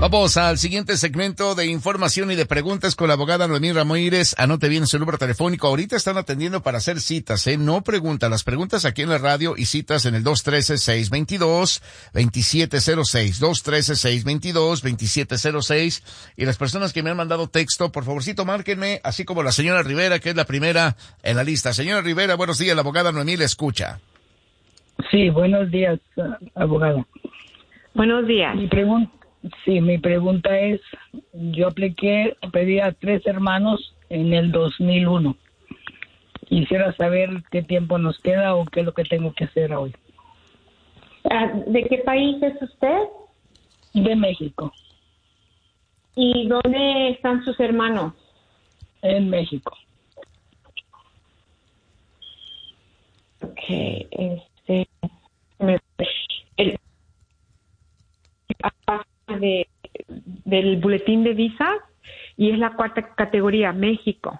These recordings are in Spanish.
Vamos al siguiente segmento de información y de preguntas con la abogada Noemí Ramírez. Anote bien su número telefónico. Ahorita están atendiendo para hacer citas, no preguntas. Las preguntas aquí en la radio y citas en el 213-622-2706. 213-622-2706. Y las personas que me han mandado texto, por favorcito, márquenme, así como la señora Rivera, que es la primera en la lista. Señora Rivera, buenos días. La abogada Noemí le escucha. Sí, buenos días, abogada. Buenos días. Mi pregunta es, yo pedí a 3 hermanos en el 2001. Quisiera saber qué tiempo nos queda o qué es lo que tengo que hacer hoy. ¿De qué país es usted? De México. ¿Y dónde están sus hermanos? En México. Okay, del boletín de visas y es la 4ª categoría, México.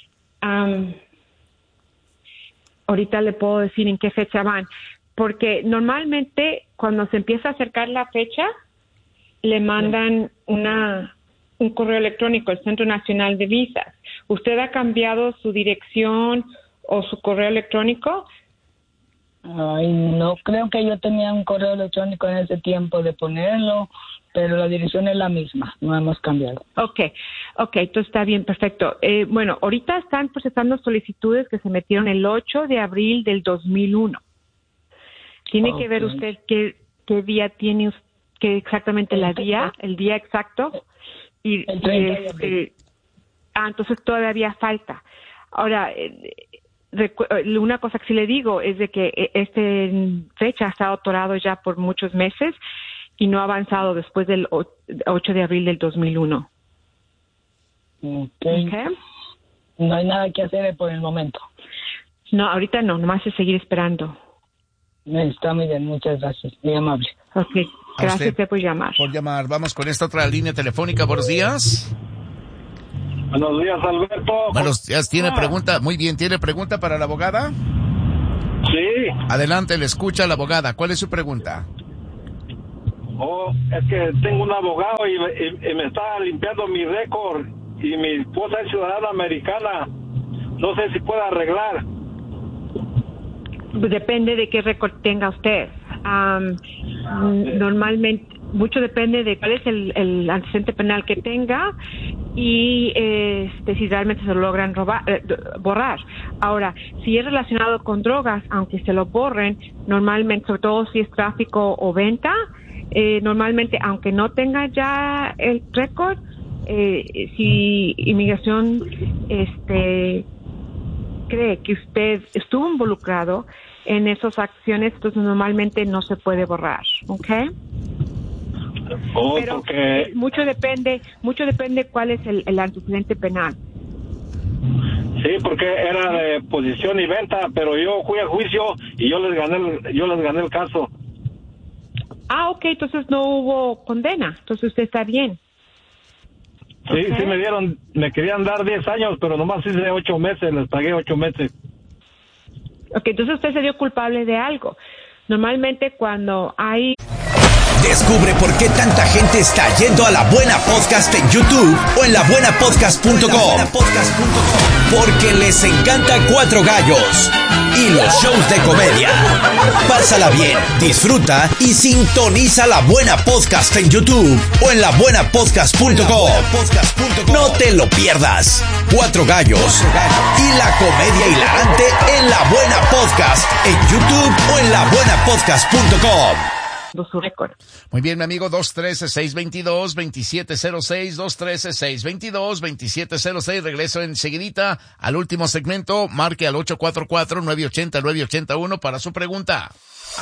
Ahorita le puedo decir en qué fecha van, porque normalmente cuando se empieza a acercar la fecha le mandan un correo electrónico al Centro Nacional de Visas. ¿Usted ha cambiado su dirección o su correo electrónico? Ay, no creo que yo tenía un correo electrónico en ese tiempo de ponerlo, pero la dirección es la misma, no hemos cambiado. Okay, entonces está bien, perfecto. Bueno, ahorita están procesando solicitudes que se metieron el 8 de abril del 2001. Tiene que ver usted qué día tiene, qué exactamente el día exacto. Y el 30 de abril. Entonces todavía falta. Ahora, una cosa que sí le digo es de que esta fecha ha estado atorado ya por muchos meses y no ha avanzado después del 8 de abril del 2001. Okay. No hay nada que hacer por el momento. No, ahorita no, nomás es seguir esperando. Está muy bien, muchas gracias, muy amable. Okay, gracias por llamar. Por llamar. Vamos con esta otra línea telefónica. Buenos días. Buenos días, Alberto. Buenos días. ¿Tiene pregunta? Muy bien. ¿Tiene pregunta para la abogada? Sí. Adelante, le escucha la abogada. ¿Cuál es su pregunta? Es que tengo un abogado y me está limpiando mi récord y mi esposa es ciudadana americana. No sé si puede arreglar. Depende de qué récord tenga usted. Normalmente, mucho depende de cuál es el antecedente penal que tenga y si realmente se lo logran borrar. Ahora, si es relacionado con drogas, aunque se lo borren, normalmente, sobre todo si es tráfico o venta, normalmente, aunque no tenga ya el récord, si inmigración cree que usted estuvo involucrado en esas acciones, entonces normalmente no se puede borrar, ¿ok? Pero porque mucho depende cuál es el antecedente penal. sí, porque era de posesión y venta, pero yo fui a juicio y yo les gané el caso. Ok, entonces no hubo condena, entonces usted está bien. Sí, okay. Sí me querían dar 10 años, pero nomás hice 8 meses, les pagué 8 meses. Ok, entonces usted se dio culpable de algo. Normalmente cuando hay... Descubre por qué tanta gente está yendo a La Buena Podcast en YouTube o en labuenapodcast.com. Porque les encanta Cuatro Gallos y los shows de comedia. Pásala bien, disfruta y sintoniza La Buena Podcast en YouTube o en labuenapodcast.com. No te lo pierdas. Cuatro Gallos y la comedia hilarante en La Buena Podcast en YouTube o en labuenapodcast.com. su récord. Muy bien, mi amigo, 213-622-2706, 213-622-2706. Regreso enseguidita al último segmento. Marque al 844-980-981 para su pregunta.